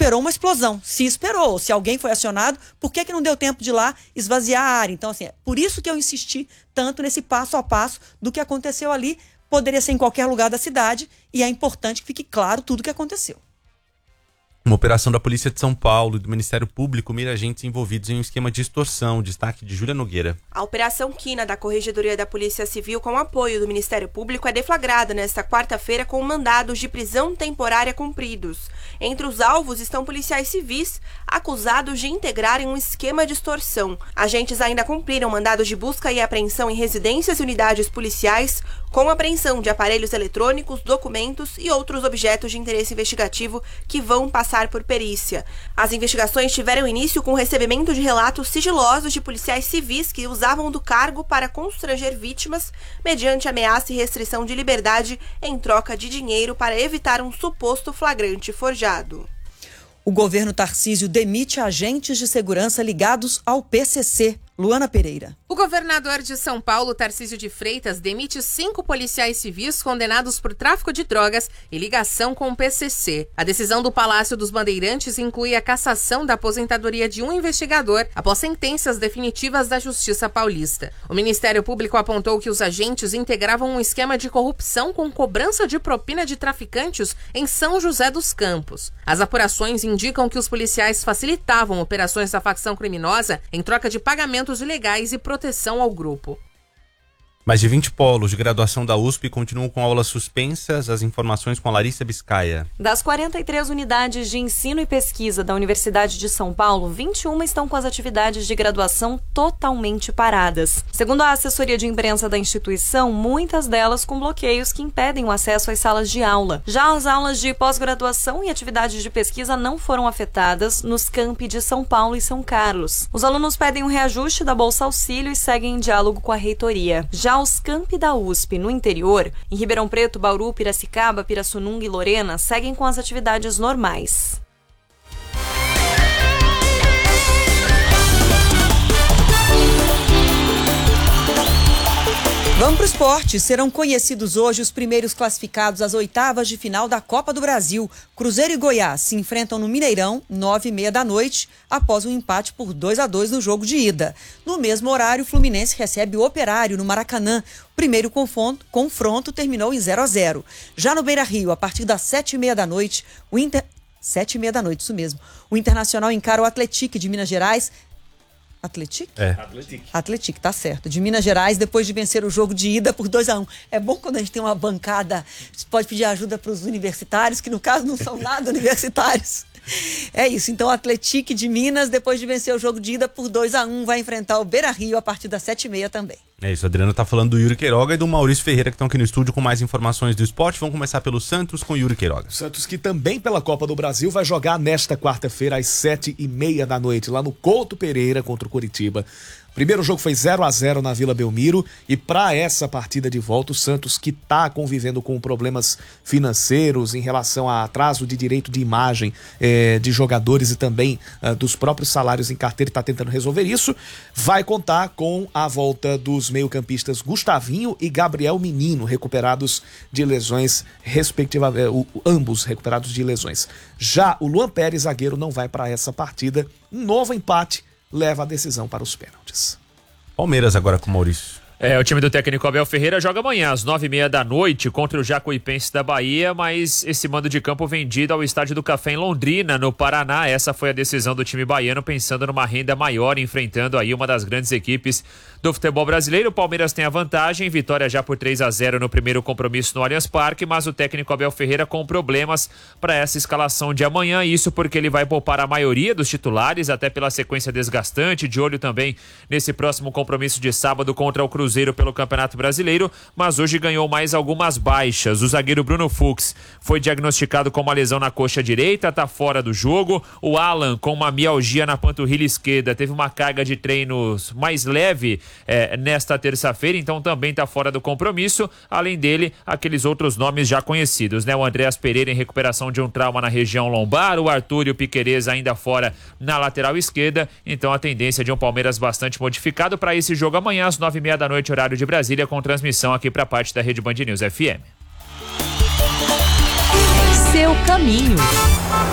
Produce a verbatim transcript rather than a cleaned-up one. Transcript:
esperou uma explosão. Se esperou, se alguém foi acionado, por que que não deu tempo de ir lá esvaziar a área? Então, assim, é por isso que eu insisti tanto nesse passo a passo do que aconteceu ali. Poderia ser em qualquer lugar da cidade e é importante que fique claro tudo o que aconteceu. Uma operação da Polícia de São Paulo e do Ministério Público mira agentes envolvidos em um esquema de extorsão. Destaque de Júlia Nogueira. A Operação Quina da Corregedoria da Polícia Civil, com apoio do Ministério Público, é deflagrada nesta quarta-feira com mandados de prisão temporária cumpridos. Entre os alvos estão policiais civis acusados de integrarem um esquema de extorsão. Agentes ainda cumpriram mandados de busca e apreensão em residências e unidades policiais, com apreensão de aparelhos eletrônicos, documentos e outros objetos de interesse investigativo que vão passar por perícia. As investigações tiveram início com o recebimento de relatos sigilosos de policiais civis que usavam do cargo para constranger vítimas mediante ameaça e restrição de liberdade em troca de dinheiro para evitar um suposto flagrante forjado. O governo Tarcísio demite agentes de segurança ligados ao P C C. Luana Pereira. O governador de São Paulo, Tarcísio de Freitas, demite cinco policiais civis condenados por tráfico de drogas e ligação com o P C C. A decisão do Palácio dos Bandeirantes inclui a cassação da aposentadoria de um investigador após sentenças definitivas da Justiça Paulista. O Ministério Público apontou que os agentes integravam um esquema de corrupção com cobrança de propina de traficantes em São José dos Campos. As apurações indicam que os policiais facilitavam operações da facção criminosa em troca de pagamentos ilegais e proteção ao grupo. Mais de vinte polos de graduação da U S P continuam com aulas suspensas. As informações com a Larissa Biscaia. Das quarenta e três unidades de ensino e pesquisa da Universidade de São Paulo, vinte e uma estão com as atividades de graduação totalmente paradas. Segundo a assessoria de imprensa da instituição, muitas delas com bloqueios que impedem o acesso às salas de aula. Já as aulas de pós-graduação e atividades de pesquisa não foram afetadas nos campi de São Paulo e São Carlos. Os alunos pedem um reajuste da Bolsa Auxílio e seguem em diálogo com a reitoria. Já os campi da U S P no interior, em Ribeirão Preto, Bauru, Piracicaba, Pirassununga e Lorena, seguem com as atividades normais. Vamos para o esporte. Serão conhecidos hoje os primeiros classificados às oitavas de final da Copa do Brasil. Cruzeiro e Goiás se enfrentam no Mineirão, nove e meia da noite, após um empate por dois a dois no jogo de ida. No mesmo horário, o Fluminense recebe o Operário no Maracanã. O primeiro confronto, confronto terminou em zero a zero. Já no Beira-Rio, a partir das sete e meia da noite, o Inter... Sete e meia da noite, isso mesmo. O Internacional encara o Atlético de Minas Gerais. Atlético? É. Atlético. Atlético, tá certo. De Minas Gerais, depois de vencer o jogo de ida por dois a um. É bom quando a gente tem uma bancada, você pode pedir ajuda para os universitários, que no caso não são nada universitários. É isso, então o Atlético de Minas, depois de vencer o jogo de ida por dois a um, vai enfrentar o Beira-Rio a partir das sete e meia também. É isso, a Adriana tá falando do Yuri Queiroga e do Maurício Ferreira, que estão aqui no estúdio com mais informações do esporte. Vamos começar pelo Santos com o Yuri Queiroga. Santos que também pela Copa do Brasil vai jogar nesta quarta-feira às sete e meia da noite, lá no Couto Pereira contra o Coritiba. Primeiro jogo foi zero a zero na Vila Belmiro e para essa partida de volta o Santos, que está convivendo com problemas financeiros em relação a atraso de direito de imagem eh, de jogadores e também eh, dos próprios salários em carteira, está tentando resolver isso, vai contar com a volta dos meio-campistas Gustavinho e Gabriel Menino, recuperados de lesões respectivamente, uh, ambos recuperados de lesões. Já o Luan Pérez, zagueiro, não vai para essa partida. Um novo empate leva a decisão para os pênaltis. Palmeiras agora com o Maurício. É, o time do técnico Abel Ferreira joga amanhã às nove e meia da noite contra o Jacuipense da Bahia, mas esse mando de campo vendido ao Estádio do Café em Londrina, no Paraná. Essa foi a decisão do time baiano, pensando numa renda maior, enfrentando aí uma das grandes equipes do futebol brasileiro. O Palmeiras tem a vantagem, vitória já por três a zero no primeiro compromisso no Allianz Parque, mas o técnico Abel Ferreira com problemas para essa escalação de amanhã, isso porque ele vai poupar a maioria dos titulares, até pela sequência desgastante, de olho também nesse próximo compromisso de sábado contra o Cruzeiro pelo Campeonato Brasileiro, mas hoje ganhou mais algumas baixas. O zagueiro Bruno Fux foi diagnosticado com uma lesão na coxa direita, tá fora do jogo. O Alan, com uma mialgia na panturrilha esquerda, teve uma carga de treinos mais leve é, nesta terça-feira, então também tá fora do compromisso. Além dele, aqueles outros nomes já conhecidos, né? O Andreas Pereira em recuperação de um trauma na região lombar, o Arthur e o Piquerez ainda fora na lateral esquerda, então a tendência de um Palmeiras bastante modificado para esse jogo amanhã às nove e meia da noite, horário de Brasília, com transmissão aqui para parte da Rede Band News F M. Seu caminho.